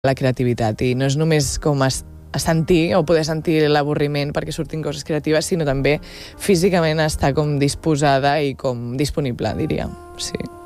la creativitat, i no és només com a sentir o poder sentir l'avorriment perquè surtin coses creatives, sinó també físicament estar com disposada i com disponible, diria. Sí.